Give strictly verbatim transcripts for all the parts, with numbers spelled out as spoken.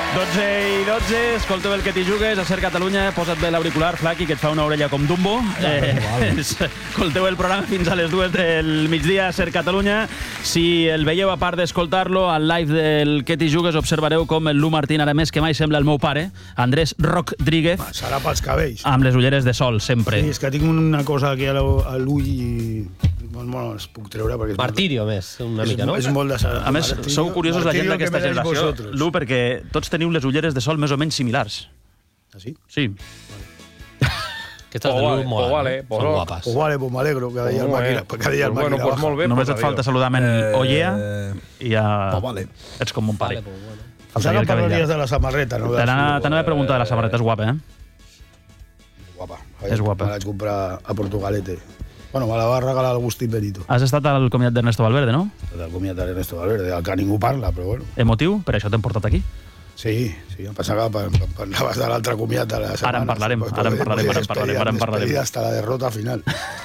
dotze i dotze, escolteu el que t'hi jugues a Ser Catalunya, posa't bé l'auricular, Flaqui, que et fa una orella com Dumbo. Eh, escolteu el programa fins a les dues del migdia a Ser Catalunya. Si el veieu, a part d'escoltar-lo, al live del que t'hi jugues, observareu com el Lu Martín, ara més que mai, sembla el meu pare, Andrés Rodríguez. Serà pels cabells. Amb les ulleres de sol, sempre. Sí, és que tinc una cosa aquí a l'ull i... Bueno, els puc treure perquè... Martirio, més, una mica, no? És molt de... A més, sou curiosos la gent d'aquesta generació, Lu, perquè tots teniu les ulleres de sol més o menys similars. Ah, sí? Sí. Aquestes de Lu molen, vale, eh? Són guapes. Pues vale, pues m'alegro, cada dia el màquina, cada dia el Bueno, màquina pues baja. molt bé. Només et falta saludar-me en Ollea i ja Pues vale. ets com mon pare. Pues ara parlaries de la samarreta, no? T'anava a preguntar de la samarreta, és guapa, eh? Guapa. És guapa. Me la vaig comprar a Portugalete. Bueno, me la va regalar Agustín Benito. Has estat al comiat d'Ernesto Valverde, no? Del comiat d'Ernesto Valverde, del que ningú parla, però bueno. Emotiu? Per això t'hem portat aquí? Sí, sí, em pensava que parlaves de l'altre comiat de la setmana. Ara en parlarem, ara en parlarem, ara en parlarem, ara en parlarem. Hasta la derrota final.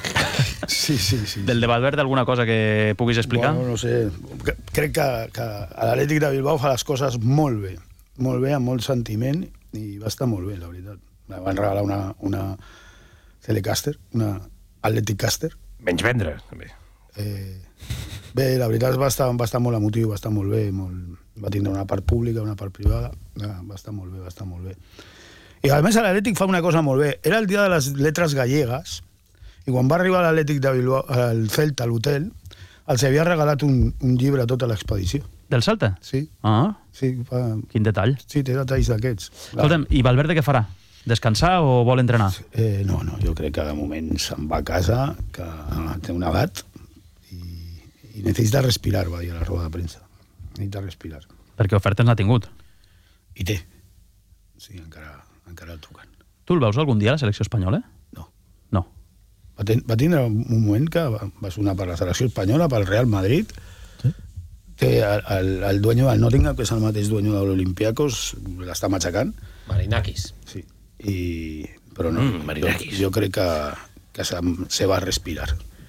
Sí, sí, sí. Del de Valverde, alguna cosa que puguis explicar? Bueno, no sé. Crec que, que l'Atlètic de Bilbao fa les coses molt bé. Molt bé, amb molt sentiment, i va estar molt bé, la veritat. Me van regalar una, una Telecaster, una Athletic Caster. Menys vendre, també. Eh, bé, la veritat va estar, va estar molt emotiu, va estar molt bé, molt, va tindre una part pública, una part privada, va estar molt bé, va estar molt bé. I a més l'Atlètic fa una cosa molt bé. Era el dia de les lletres gallegues, i quan va arribar l'Atlètic de Bilbao, al Celta, a l'hotel, els havia regalat un, un llibre a tota l'expedició. Del Celta? Sí. Ah, sí fa... quin detall. Sí, té detalls d'aquests. Escolta'm, i Valverde què farà? Descansar o vol entrenar? Eh, no, no, jo crec que de moment se'n va a casa, que té una edat i, i necessita respirar, va dir a la roda de premsa. Necessita respirar. Perquè ofertes n'ha tingut. I té. Sí, encara, encara el truquen. Tu el veus algun dia a la selecció espanyola? No. No. Va, ten, va tindre un moment que va, va sonar per la selecció espanyola, pel Real Madrid. Sí. Té el, el, el dueño del Nottingham, que és el mateix dueño de l'Olympiacos, l'està matxacant. Marinakis. Sí. I, però no, Mm, jo, jo crec que, que se, se va respirar.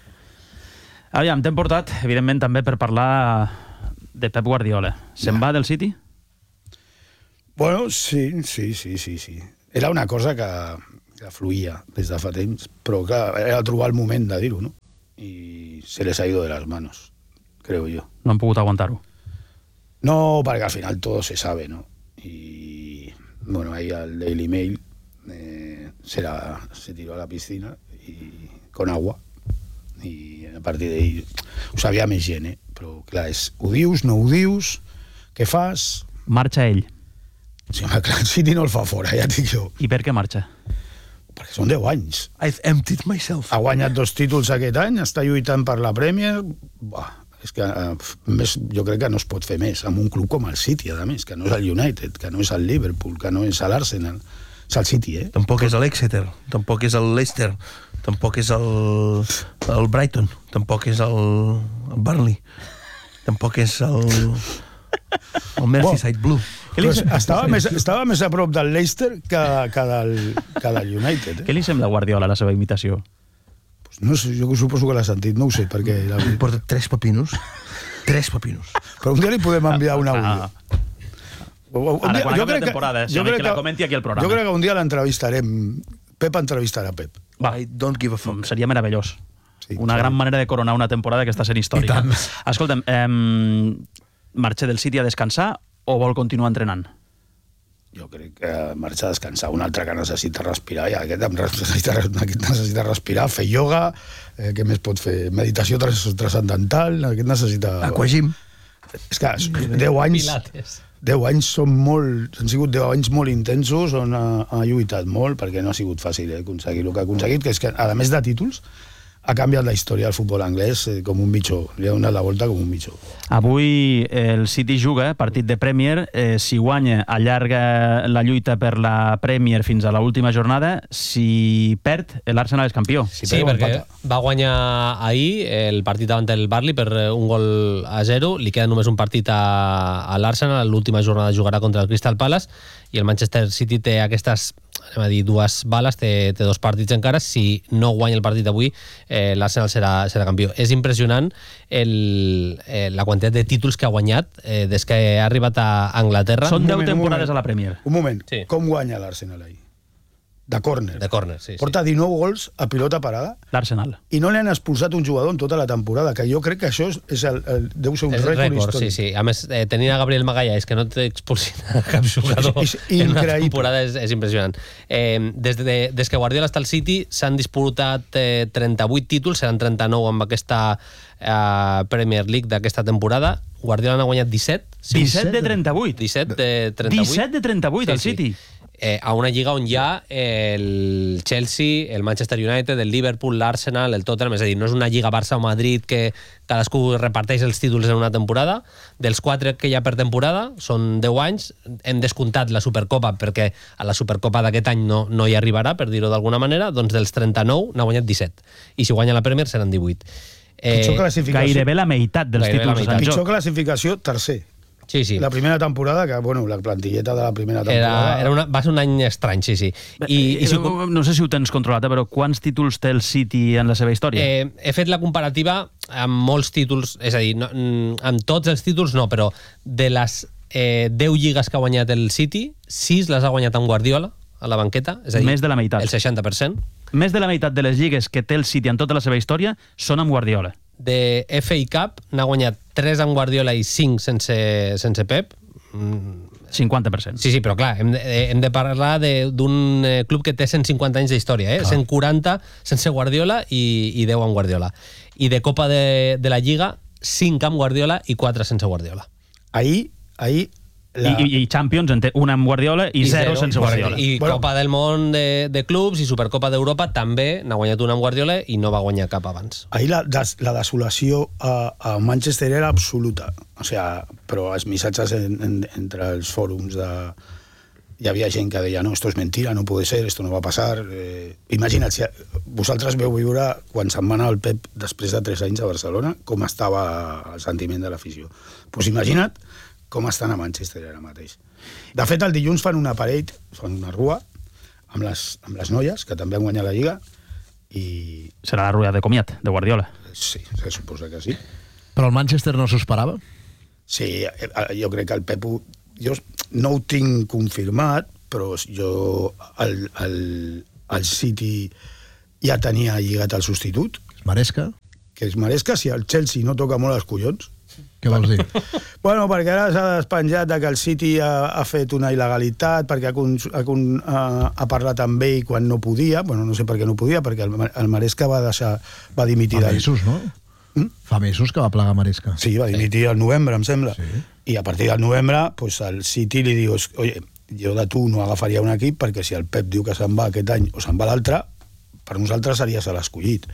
Aviam, t'hem portat, evidentment, també per parlar de Pep Guardiola. Se'n Ja. va del City? Bueno, sí, sí, sí, sí, sí. Era una cosa que, que fluïa des de fa temps, però clar, era trobar el moment de dir-ho, no? I se les ha ido de las manos, creo yo. No han pogut aguantar-ho. No, perquè al final todo se sabe, ¿no? Y, bueno, ahí al Daily Mail eh, se, la, se tiró a la piscina y, con agua, i a partir d'ahir ho sabia més gent, eh? Però clar, és, ho dius, no ho dius, què fas? Marxa ell. Sí, home, clar, el City no el fa fora, ja et dic jo. I per què marxa? Perquè són deu anys. I've emptied myself. Ha guanyat dos títols aquest any, està lluitant per la Premier. Bah, és que uh, més, jo crec que no es pot fer més amb un club com el City, a més, que no és el United, que no és el Liverpool, que no és l'Arsenal. És el City, eh? Tampoc és l'Exeter, tampoc és el Leicester, tampoc és el, el Brighton, tampoc és el, el Burnley, tampoc és el, el Merseyside Blue. Pues estava, més, estava més a prop del Leicester que, que, del, que del United. Eh? Què li sembla a Guardiola, la seva imitació? Pues no sé, jo suposo que l'ha sentit, no ho sé, perquè... La... Porta tres pepinos, tres pepinos. Però un dia li podem enviar un àudio. Ah. Un Ara, dia, quan jo acabi crec la temporada, que, si jo no, crec que la que, comenti aquí al programa. jo crec que un dia l'entrevistarem. Pep entrevistarà Pep. Va. I don't give a fuck. Seria meravellós. Sí, una sí. gran manera de coronar una temporada que està sent històrica. Escolta'm, eh, marxa del City a descansar o vol continuar entrenant? Jo crec que marxa a descansar. Un altre que necessita respirar, ja, aquest necessita, aquest necessita respirar, fer ioga, eh, què més pot fer? Meditació transcendental, aquest necessita... Aquagym. És que deu anys... Pilates. deu anys són molt... Han sigut deu anys molt intensos on ha, ha lluitat molt, perquè no ha sigut fàcil eh, aconseguir el que ha aconseguit, que és que, a més de títols, ha canviat la història del futbol anglès eh, com un mitjó. Li ha donat la volta com un mitjó. Avui el City juga, partit de Premier. Eh, si guanya, allarga la lluita per la Premier fins a l'última jornada. Si perd, l'Arsenal és campió. Si Sí, perd, perquè empata. va guanyar ahir el partit davant el Burnley per un gol a zero. Li queda només un partit a, a l'Arsenal. L'última jornada jugarà contra el Crystal Palace i el Manchester City té aquestes anem a dir, dues bales, té, té dos partits encara. Si no guanya el partit avui, eh, l'Arsenal serà, serà campió. És impressionant el, eh, la quantitat de títols que ha guanyat eh, des que ha arribat a Anglaterra. Són deu moment, un temporades moment. a la Premier. Un moment, Sí. com guanya l'Arsenal ahir? De córner. De córner, sí. Porta dinou gols a pilota parada L'Arsenal. i no li han expulsat un jugador en tota la temporada, que jo crec que això és, és el, el, deu ser un És rècord rècord, històric. sí, sí. A més, eh, tenint a Gabriel Magalhães que no t'expulsin a cap jugador És- és en una increïble. temporada és, és impressionant. Eh, des, de, des que Guardiola està al City s'han disputat eh, trenta-vuit títols, seran trenta-nou amb aquesta eh, Premier League d'aquesta temporada. Guardiola n'ha guanyat disset. Sí, disset de trenta-vuit. disset de trenta-vuit. disset de trenta-vuit, al City. Eh, a una lliga on hi ha el Chelsea, el Manchester United, el Liverpool, l'Arsenal, el Tottenham, és a dir, no és una lliga Barça o Madrid que cadascú reparteix els títols en una temporada. Dels quatre que hi ha per temporada, són deu anys, hem descomptat la Supercopa perquè a la Supercopa d'aquest any no, no hi arribarà, per dir-ho d'alguna manera, doncs dels trenta-nou n'ha guanyat disset. I si guanya la Premier seran divuit. Eh, Pitjor classificació. Gairebé la meitat dels Gairebé la títols estan en Pitjor joc. classificació, tercer. sí, sí. La primera temporada, que, bueno, la plantilleta de la primera temporada... Era, era una, va ser un any estrany, sí, sí. I, I, si, no, no sé si ho tens controlat, eh, però quants títols té el City en la seva història? eh, he fet la comparativa amb molts títols, és a dir, no, mm, amb tots els títols no, però de les eh, deu lligues que ha guanyat el City, sis les ha guanyat amb Guardiola a la banqueta, és a dir, Més de la meitat. el seixanta per cent. Més de la meitat de les lligues que té el City en tota la seva història són amb Guardiola. De F A Cup n'ha guanyat tres amb Guardiola i cinc sense, sense Pep. cinquanta per cent. Sí, sí, però clar, hem de, hem de parlar d'un eh, club que té cent cinquanta anys d'història, eh? cent quaranta sense Guardiola i, i deu amb Guardiola. I de Copa de, de la Lliga, cinc amb Guardiola i quatre sense Guardiola. Ahir, ahir... La... I, i, I Champions en té una amb Guardiola i, I zero, zero sense Guardiola. I Bueno. Copa del Món de, de clubs i Supercopa d'Europa també n'ha guanyat una amb Guardiola i no va guanyar cap abans. Ahir la, des, la desolació a, a Manchester era absoluta. O sea, però els missatges en, en, entre els fòrums de... Hi havia gent que deia, no, esto es mentira, no puede ser, esto no va pasar. Eh, imagina't, si vosaltres veu viure quan se'n va anar el Pep després de tres anys a Barcelona, com estava el sentiment de l'afició. Doncs pues imagina't com estan a Manchester ara mateix. De fet, el dilluns fan una parade, fan una rua, amb les, amb les noies, que també han guanyat la Lliga, i Serà la rueda de comiat de Guardiola. sí, se suposa que sí. Però el Manchester no s'ho esperava? Sí, eh, jo crec que el Pep... Jo no ho tinc confirmat, però jo... El, el, el City ja tenia lligat el substitut, Maresca? que és Maresca, si el Chelsea no toca molt els collons. Què vols dir? Bueno, perquè ara s'ha despenjat de que el City ha, ha fet una il·legalitat, perquè ha, cons, ha, con, ha, ha parlat amb ell quan no podia, bueno, no sé per què no podia, perquè el, el Maresca va deixar, va dimitir... Fa del- mesos, no? Mm? Fa mesos que va plegar Maresca. Sí, va dimitir al novembre, em sembla. Sí. I a partir del novembre, pues, el City li diu, oye, jo de tu no agafaria un equip perquè si el Pep diu que se'n va aquest any o se'n va l'altre, per nosaltres series l'escollit.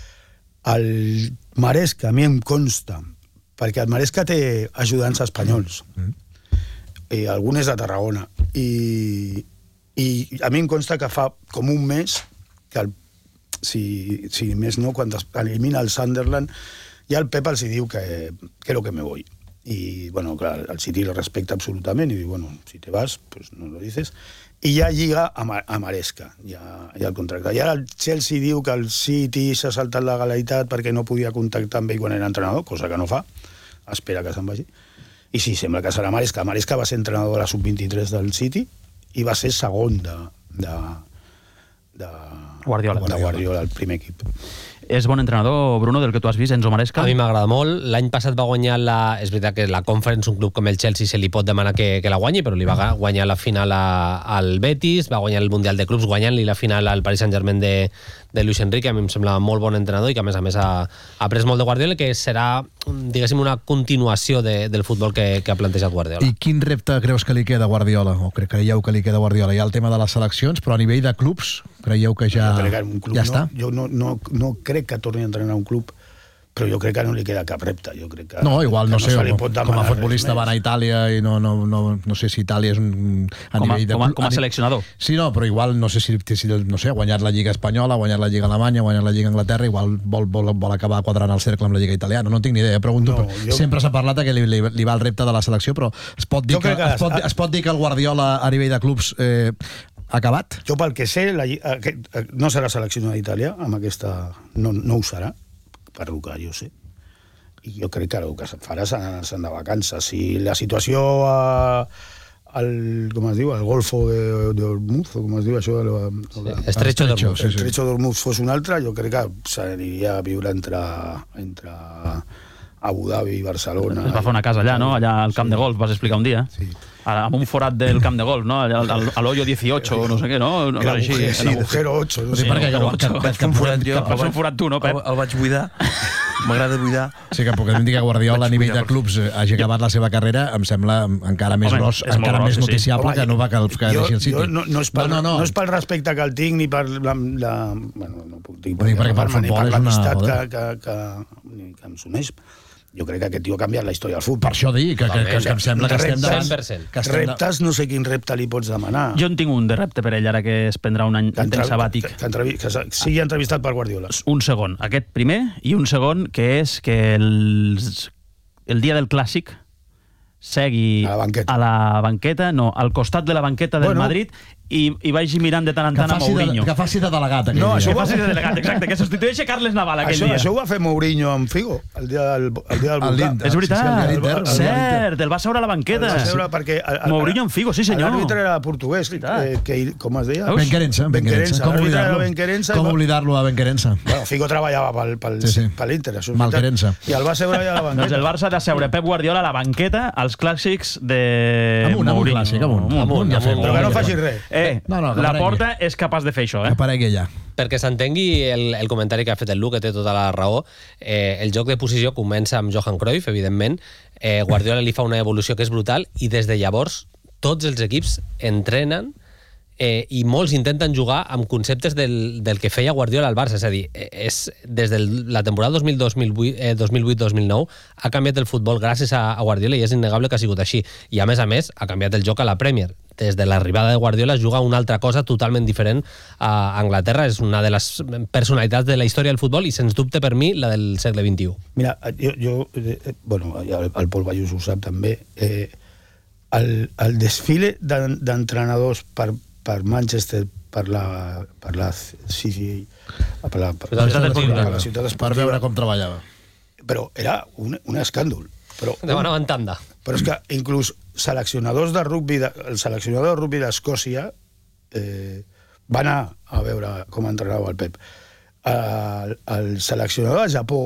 El Maresca, a mi em consta, perquè el Maresca té ajudants espanyols, mm. i algun és de Tarragona, i, i a mi em consta que fa com un mes que el, si, si més no, quan es elimina el Sunderland, ja el Pep els hi diu que, que lo que me voy. Y bueno, claro, el City lo respecta absolutament i diu, bueno, si te vas, pues no lo dices. I ja lliga a, Ma a Maresca, ja, ja el contracte. I ara el Chelsea diu que el City s'ha saltat la legalitat perquè no podia contactar amb ell quan era entrenador, cosa que no fa, espera que se'n vagi. I sí, sembla que serà Maresca. Maresca va ser entrenador de la sub vint-i-tres del City i va ser segon de, de, de Guardiola. de Guardiola, el primer equip. És bon entrenador, Bruno, del que tu has vist, Enzo Maresca? A mi m'agrada molt. L'any passat va guanyar la... És veritat que la Conference, un club com el Chelsea, se li pot demanar que, que la guanyi, però li va guanyar la final a, al Betis, va guanyar el Mundial de Clubs guanyant-li la final al Paris Saint-Germain de, de Luis Enrique. A mi em sembla molt bon entrenador i que, a més a més, ha, ha après molt de Guardiola, que serà, diguéssim, una continuació de, del futbol que, que ha plantejat Guardiola. I quin repte creus que li queda a Guardiola? O crec que creieu que li queda a Guardiola? Hi ha el tema de les seleccions, però a nivell de clubs, creieu que ja, jo crec que un club ja no, està? Jo no, no, no crec que torni a entrenar un club, però jo crec que no li queda cap repte. Jo crec que, No, igual, no que sé, se li com, pot com a demanar futbolista res va anar a Itàlia i no, no, no, no sé si Itàlia és un... A Com a, nivell de, com a, com a ni- seleccionador. Sí, no, però igual no sé si, si no sé, ha guanyat la Lliga Espanyola, ha guanyat la Lliga Alemanya, ha guanyat la Lliga Anglaterra, igual vol, vol, vol acabar quadrant el cercle amb la Lliga Italiana. No tinc ni idea, pregunto. No, No, jo- Sempre s'ha parlat que li, li, li va el repte de la selecció, però es pot dir, Jo que, crec que es, pot, es- es pot dir que el Guardiola a nivell de clubs eh, Acabat? Jo, pel que sé, la, aquest, no serà seleccionat d'Itàlia, amb aquesta... No, no ho serà, per lo que jo sé. I jo crec que el que farà se'n de vacances. Si la situació a, al, com es diu, al Golfo de, de Hormuz, o com es diu això? De, de, de, Estrecho d'Hormuz. el Estrecho d'Hormuz fos un altre, jo crec que s'aniria a viure entre, entre Abu Dhabi i Barcelona. Es va fer una casa allà, no? Allà al camp de golf, vas explicar un dia. Sí. Amb un forat del camp de golf, no? Allà al, al hoyo dieciocho, no sé què, no? El agujero, sí, agujero ocho. No Sí, sé. perquè agujero que- ocho. que- Vaig fer un forat jo, Vas fer un forat tu, no, Pep? El, el vaig buidar. M'agrada buidar. Sí, que puguem dir que Guardiola a nivell de clubs hagi acabat la seva carrera em sembla encara més Home, gros, és molt encara gros, més sí, sí. noticiable Home, que no va que, que jo, deixi el City. jo no, no, és pel, no, no, no és pel respecte que el tinc ni per la... la bueno, no puc dir, Vull dir, perquè per ni futbol per és una- l'amistat que, joder. que, que, que, que em s'uneix. Jo crec que aquest tio ha canviat la història del futbol. Per això dic que, que, que, que em sembla que estem davant... cent per cent. Que estem da- Reptes, no sé quin repte li pots demanar. Jo en tinc un de repte per ell, ara que es prendrà un any que, un temps entrev- sabàtic. que, que, entrevi- que se- sigui entrevistat per Guardiola. Un segon, aquest primer, i un segon, que és que el, el dia del Clàssic segui A la banqueta. a la banqueta, no, al costat de la banqueta del Bueno. Madrid i, i vagi mirant de tant en que tant a faci, de, Mourinho. que faci de delegat aquell No, dia. això Que faci de delegat, exacte, que substitueixi Carles Naval aquell Això, dia. això ho va fer Mourinho amb Figo, el dia del, el dia del A volcà. l'Inter. És veritat, Sí, sí, el Inter, el cert, el va seure a la El banqueta. va seure perquè... el- el- Mourinho en Figo, sí senyor. L'àrbitre era portuguès, Veritat. eh, que, com es deia? Veus? Ben Querença, Ben Querença. Com L'àrbitre era oblidar-lo? Ben Querença. Com i va- oblidar-lo a Ben Querença? Bueno, Figo treballava pel, pel, Sí, sí. per l'Inter, això és Mal veritat. Querença. I el va seure allà a la Doncs banqueta. el Barça ha de seure Pep Guardiola a la banqueta als clàssics de Amunt, amunt, Mourinho. clàssic, amunt. Amunt, ja fem. Però que no faci res. Eh, No, no, que la aparegui. Porta és capaç de fer això, Que eh? aparegui allà. Perquè s'entengui el, el comentari que ha fet el Lu, que té tota la raó, eh, el joc de posició comença amb Johan Cruyff, evidentment, eh, Guardiola li fa una evolució que és brutal, i des de llavors tots els equips entrenen eh, i molts intenten jugar amb conceptes del, del que feia Guardiola al Barça. És a dir, eh, és, des de la temporada dos mil vuit dos mil nou ha canviat el futbol gràcies a, a Guardiola i és innegable que ha sigut així. I a més a més ha canviat el joc a la Premier. Des de l'arribada de Guardiola juga una altra cosa totalment diferent a Anglaterra. És una de les personalitats de la història del futbol i, sens dubte, per mi, la del segle vint-i-u. Mira, jo, jo eh, bueno, el, el Pol Bayús ho sap també, eh, el, el desfile d'en- d'entrenadors per, per Manchester, per la, per la sí, sí, per la, per, La ciutat per esportiva. la ciutat Per esportiva, veure com treballava. però era un, un escàndol. Però, Demanaven en tanda. però és que inclús seleccionadors de rugby, de, el seleccionador de rugby d'Escòcia eh, va anar a veure com entrenava el Pep. El, el seleccionador de Japó